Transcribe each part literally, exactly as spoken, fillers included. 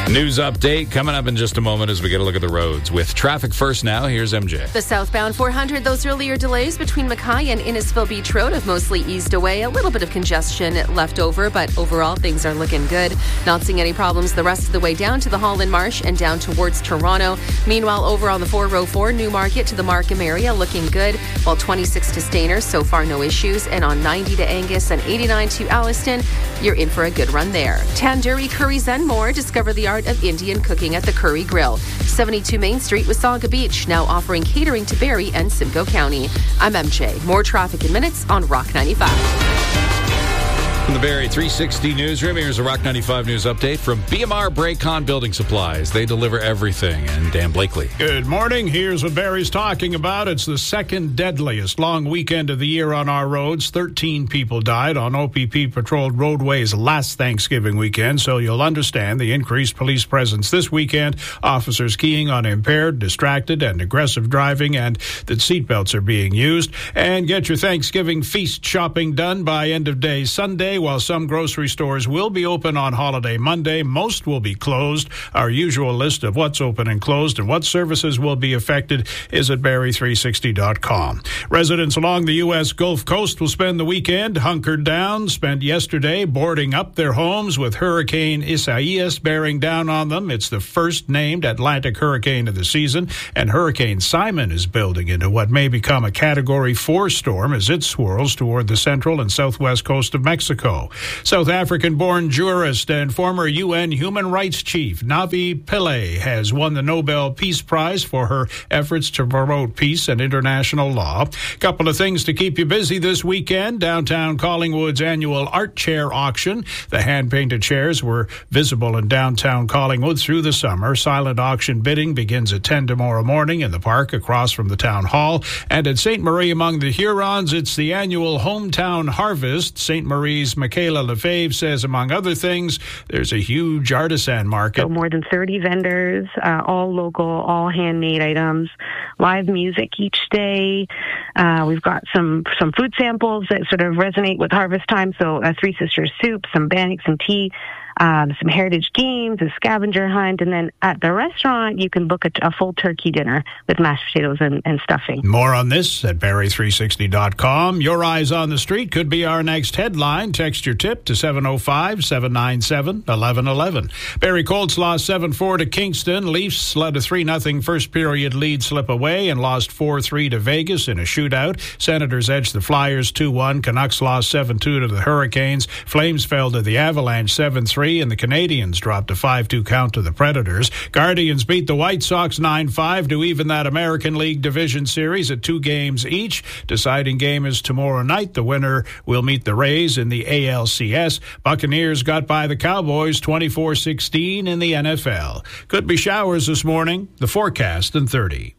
News update coming up in just a moment as we get a look at the roads. With traffic first now, here's M J. The southbound four hundred, those earlier delays between Mackay and Innisfil Beach Road have mostly eased away. A little bit of congestion left over, but overall things are looking good. Not seeing any problems the rest of the way down to the Holland Marsh and down towards Toronto. Meanwhile, over on the four oh four, Newmarket to the Markham area looking good, while twenty-six to Stayner, so far no issues. And on ninety to Angus and eighty-nine to Alliston, you're in for a good run there. Tandoori Curries and more. Discover the art of Indian cooking at the Curry Grill. seventy-two Main Street, Wasaga Beach, now offering catering to Barrie and Simcoe County. I'm M J. More traffic in minutes on Rock ninety-five. From the Barrie three sixty newsroom, here's a Rock ninety-five news update from B M R Braycon Building Supplies. They deliver everything. And Dan Blakely. Good morning. Here's what Barrie's talking about. It's the second deadliest long weekend of the year on our roads. thirteen people died on O P P-patrolled roadways last Thanksgiving weekend, so you'll understand the increased police presence this weekend. Officers keying on impaired, distracted, and aggressive driving, and that seatbelts are being used. And get your Thanksgiving feast shopping done by end of day Sunday. While some grocery stores will be open on holiday Monday, most will be closed. Our usual list of what's open and closed and what services will be affected is at Barrie three sixty dot com. Residents along the U S Gulf Coast will spend the weekend hunkered down, spent yesterday boarding up their homes with Hurricane Isaias bearing down on them. It's the first named Atlantic hurricane of the season, and Hurricane Simon is building into what may become a Category four storm as it swirls toward the central and southwest coast of Mexico. South African-born jurist and former U N human rights chief Navi Pillay has won the Nobel Peace Prize for her efforts to promote peace and international law. Couple of things to keep you busy this weekend. Downtown Collingwood's annual art chair auction. The hand-painted chairs were visible in downtown Collingwood through the summer. Silent auction bidding begins at ten tomorrow morning in the park across from the town hall. And at Sainte Marie among the Hurons, it's the annual Hometown Harvest. Sainte Marie's Michaela Lefebvre says, among other things, there's a huge artisan market. So more than thirty vendors, uh, all local, all handmade items, live music each day. Uh, we've got some, some food samples that sort of resonate with harvest time. So uh, Three Sisters soup, some bannock, some tea, um, some heritage games, a scavenger hunt. And then at the restaurant, you can book a, a full turkey dinner with mashed potatoes and, and stuffing. More on this at Barrie three sixty dot com. Your eyes on the street could be our next headline. Text your tip to seven oh five, seven nine seven, one one one one. Barrie Colts lost seven four to Kingston. Leafs let a three nothing first period lead slip away and lost four three to Vegas in a shootout. Senators edged the Flyers two one. Canucks lost seven two to the Hurricanes. Flames fell to the Avalanche seven three, and the Canadians dropped a five two count to the Predators. Guardians beat the White Sox nine five to even that American League Division Series at two games each. Deciding game is tomorrow night. The winner will meet the Rays in the A L C S. Buccaneers got by the Cowboys twenty-four sixteen in the N F L. Could be showers this morning. The forecast in thirty.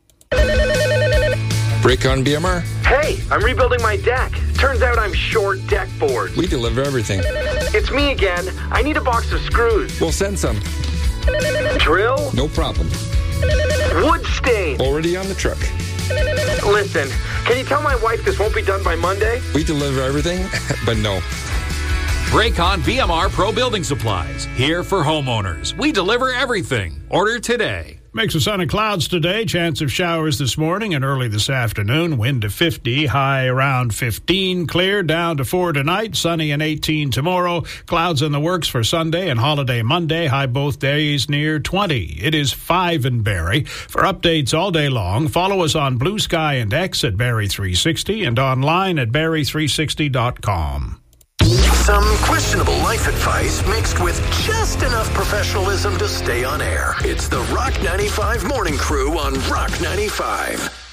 Braycon B M R. Hey, I'm rebuilding my deck. Turns out I'm short deck boards. We deliver everything. It's me again. I need a box of screws. We'll send some. Drill? No problem. Wood stain? Already on the truck. Listen, can you tell my wife this won't be done by Monday? We deliver everything, but no. Braycon B M R Pro Building Supplies. Here for homeowners. We deliver everything. Order today. Mix of sun and clouds today. Chance of showers this morning and early this afternoon. Wind to fifty, high around fifteen. Clear down to four tonight. Sunny and eighteen tomorrow. Clouds in the works for Sunday and holiday Monday. High both days near twenty. It is five in Barrie. For updates all day long, follow us on Blue Sky and X at Barrie three sixty and online at Barrie three sixty dot com. Some questionable life advice mixed with just enough professionalism to stay on air. It's the Rock ninety-five Morning Crew on Rock ninety-five.